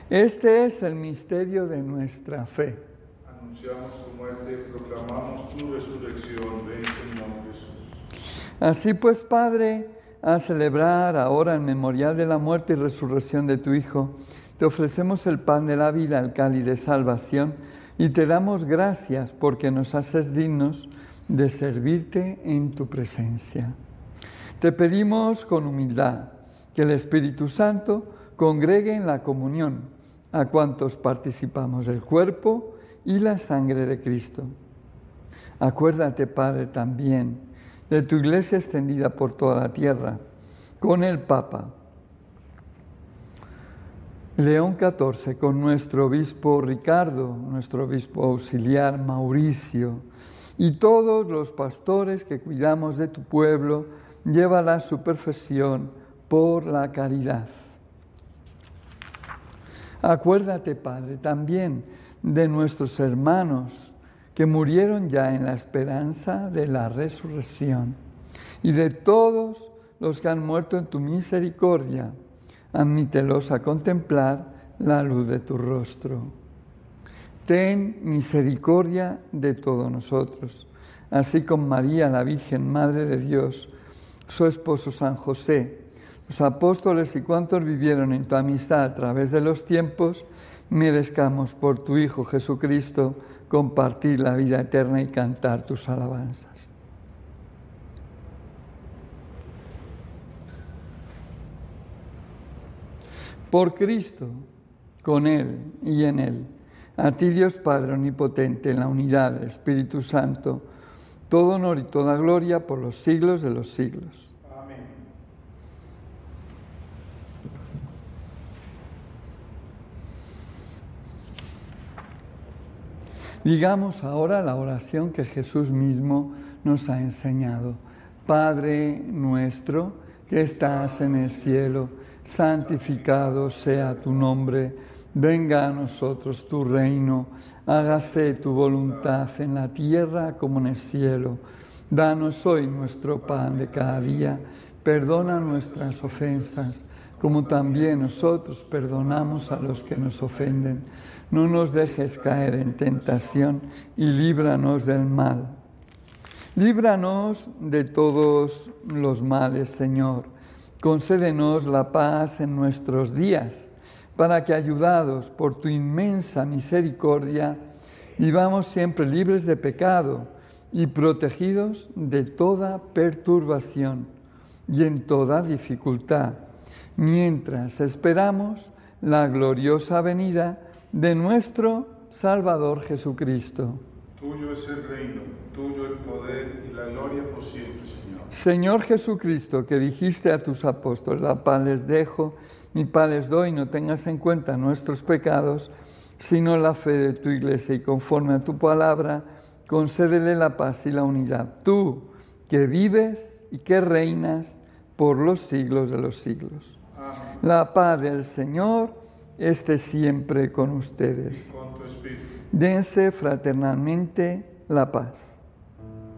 Este es el misterio de nuestra fe. Anunciamos tu muerte, proclamamos tu resurrección. Ven, Señor Jesús. Así pues, Padre, a celebrar ahora en memorial de la muerte y resurrección de tu Hijo, te ofrecemos el pan de la vida, el cáliz de salvación, y te damos gracias porque nos haces dignos de servirte en tu presencia. Te pedimos con humildad que el Espíritu Santo congregue en la comunión a cuantos participamos del cuerpo y la sangre de Cristo. Acuérdate, Padre, también de tu Iglesia extendida por toda la tierra, con el Papa León XIV, con nuestro obispo Ricardo, nuestro obispo auxiliar Mauricio, y todos los pastores que cuidamos de tu pueblo, llévala a su perfección por la caridad. Acuérdate, Padre, también de nuestros hermanos que murieron ya en la esperanza de la resurrección, y de todos los que han muerto en tu misericordia. Admítelos a contemplar la luz de tu rostro. Ten misericordia de todos nosotros, así con María, la Virgen Madre de Dios, su esposo San José, los apóstoles y cuantos vivieron en tu amistad a través de los tiempos, merezcamos por tu Hijo Jesucristo compartir la vida eterna y cantar tus alabanzas. Por Cristo, con Él y en Él, a ti Dios Padre Omnipotente, en la unidad del Espíritu Santo, todo honor y toda gloria por los siglos de los siglos. Amén. Digamos ahora la oración que Jesús mismo nos ha enseñado. Padre nuestro que estás en el cielo, santificado sea tu nombre, venga a nosotros tu reino, hágase tu voluntad en la tierra como en el cielo. Danos hoy nuestro pan de cada día, perdona nuestras ofensas, como también nosotros perdonamos a los que nos ofenden. No nos dejes caer en tentación y líbranos del mal. Líbranos de todos los males, Señor. Concédenos la paz en nuestros días, para que, ayudados por tu inmensa misericordia, vivamos siempre libres de pecado y protegidos de toda perturbación y en toda dificultad, mientras esperamos la gloriosa venida de nuestro Salvador Jesucristo. Tuyo es el reino, tuyo el poder y la gloria por siempre, Señor. Señor Jesucristo, que dijiste a tus apóstoles, la paz les dejo, mi paz les doy, no tengas en cuenta nuestros pecados, sino la fe de tu Iglesia, y conforme a tu palabra, concédele la paz y la unidad. Tú, que vives y que reinas por los siglos de los siglos. Amén. La paz del Señor esté siempre con ustedes. Y con tu espíritu. Dense fraternalmente la paz.